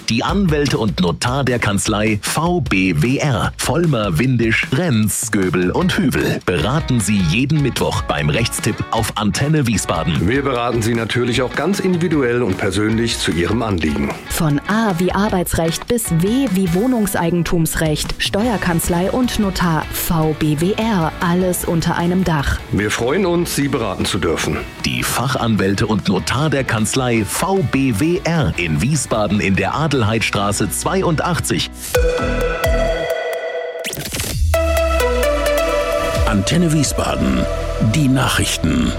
Die Anwälte und Notar der Kanzlei VBWR. Vollmer, Windisch, Renz, Göbel und Hübel beraten Sie jeden Mittwoch beim Rechtstipp auf Antenne Wiesbaden. Wir beraten Sie natürlich auch ganz individuell und persönlich zu Ihrem Anliegen. Von A wie Arbeitsrecht bis W wie Wohnungseigentumsrecht, Steuerkanzlei und Notar. VBWR. Alles unter einem Dach. Wir freuen uns, Sie beraten zu dürfen. Die Fachanwälte und Notar der Kanzlei VBWR in Wiesbaden in der Adelheidstraße 82. Antenne Wiesbaden. Die Nachrichten.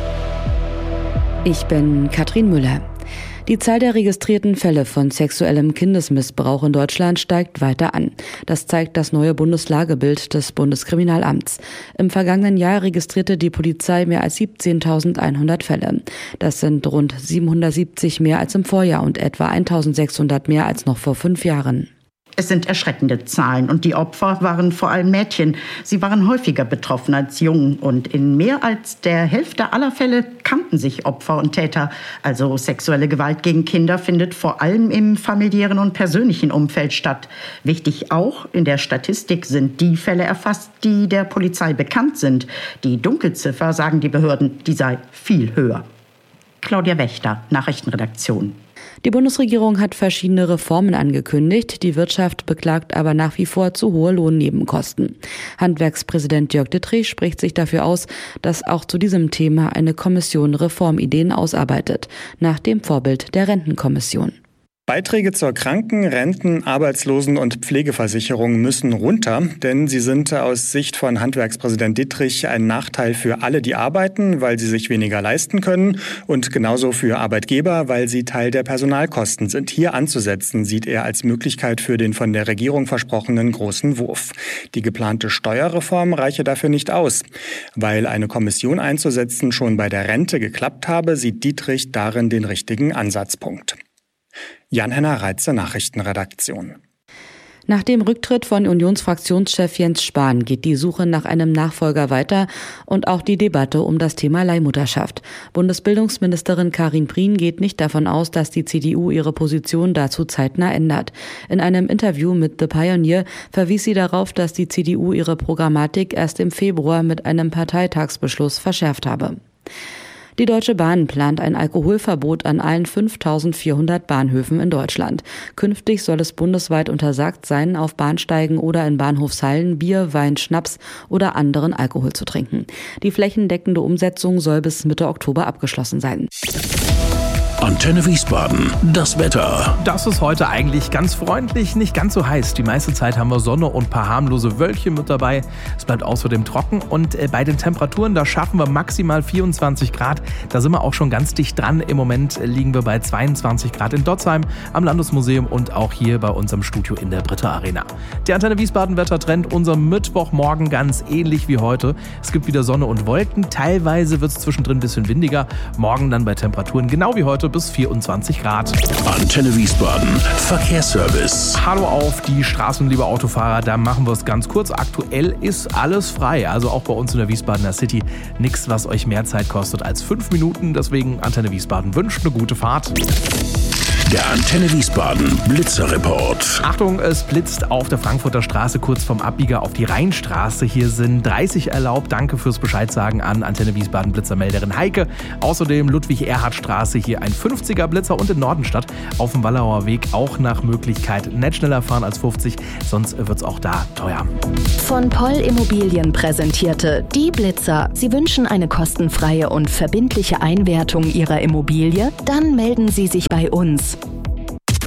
Ich bin Katrin Müller. Die Zahl der registrierten Fälle von sexuellem Kindesmissbrauch in Deutschland steigt weiter an. Das zeigt das neue Bundeslagebild des Bundeskriminalamts. Im vergangenen Jahr registrierte die Polizei mehr als 17.100 Fälle. Das sind rund 770 mehr als im Vorjahr und etwa 1.600 mehr als noch vor 5 Jahren. Es sind erschreckende Zahlen und die Opfer waren vor allem Mädchen. Sie waren häufiger betroffen als Jungen und in mehr als der Hälfte aller Fälle kannten sich Opfer und Täter. Also sexuelle Gewalt gegen Kinder findet vor allem im familiären und persönlichen Umfeld statt. Wichtig auch, in der Statistik sind die Fälle erfasst, die der Polizei bekannt sind. Die Dunkelziffer, sagen die Behörden, die sei viel höher. Claudia Wächter, Nachrichtenredaktion. Die Bundesregierung hat verschiedene Reformen angekündigt. Die Wirtschaft beklagt aber nach wie vor zu hohe Lohnnebenkosten. Handwerkspräsident Jörg Dittrich spricht sich dafür aus, dass auch zu diesem Thema eine Kommission Reformideen ausarbeitet, nach dem Vorbild der Rentenkommission. Beiträge zur Kranken-, Renten-, Arbeitslosen- und Pflegeversicherung müssen runter, denn sie sind aus Sicht von Handwerkspräsident Dittrich ein Nachteil für alle, die arbeiten, weil sie sich weniger leisten können und genauso für Arbeitgeber, weil sie Teil der Personalkosten sind. Hier anzusetzen, sieht er als Möglichkeit für den von der Regierung versprochenen großen Wurf. Die geplante Steuerreform reiche dafür nicht aus. Weil eine Kommission einzusetzen schon bei der Rente geklappt habe, sieht Dittrich darin den richtigen Ansatzpunkt. Jan-Henner Reitze, Nachrichtenredaktion. Nach dem Rücktritt von Unionsfraktionschef Jens Spahn geht die Suche nach einem Nachfolger weiter und auch die Debatte um das Thema Leihmutterschaft. Bundesbildungsministerin Karin Prien geht nicht davon aus, dass die CDU ihre Position dazu zeitnah ändert. In einem Interview mit The Pioneer verwies sie darauf, dass die CDU ihre Programmatik erst im Februar mit einem Parteitagsbeschluss verschärft habe. Die Deutsche Bahn plant ein Alkoholverbot an allen 5.400 Bahnhöfen in Deutschland. Künftig soll es bundesweit untersagt sein, auf Bahnsteigen oder in Bahnhofshallen Bier, Wein, Schnaps oder anderen Alkohol zu trinken. Die flächendeckende Umsetzung soll bis Mitte Oktober abgeschlossen sein. Antenne Wiesbaden, das Wetter. Das ist heute eigentlich ganz freundlich, nicht ganz so heiß. Die meiste Zeit haben wir Sonne und ein paar harmlose Wölkchen mit dabei. Es bleibt außerdem trocken und bei den Temperaturen, da schaffen wir maximal 24 Grad. Da sind wir auch schon ganz dicht dran. Im Moment liegen wir bei 22 Grad in Dotzheim, am Landesmuseum und auch hier bei unserem Studio in der Britta Arena. Der Antenne Wiesbaden Wettertrend, unser Mittwochmorgen ganz ähnlich wie heute. Es gibt wieder Sonne und Wolken. Teilweise wird es zwischendrin ein bisschen windiger. Morgen dann bei Temperaturen genau wie heute bis 24 Grad. Antenne Wiesbaden, Verkehrsservice. Hallo auf die Straßen, liebe Autofahrer, da machen wir es ganz kurz. Aktuell ist alles frei, also auch bei uns in der Wiesbadener City. Nichts, was euch mehr Zeit kostet als 5 Minuten. Deswegen Antenne Wiesbaden wünscht eine gute Fahrt. Der Antenne Wiesbaden Blitzerreport. Achtung, es blitzt auf der Frankfurter Straße kurz vom Abbieger auf die Rheinstraße. Hier sind 30 erlaubt. Danke fürs Bescheidsagen an Antenne Wiesbaden Blitzermelderin Heike. Außerdem Ludwig-Erhard-Straße, hier ein 50er Blitzer und in Nordenstadt auf dem Wallauer Weg auch nach Möglichkeit nicht schneller fahren als 50, sonst wird's auch da teuer. Von Poll Immobilien präsentierte die Blitzer. Sie wünschen eine kostenfreie und verbindliche Einwertung Ihrer Immobilie? Dann melden Sie sich bei uns.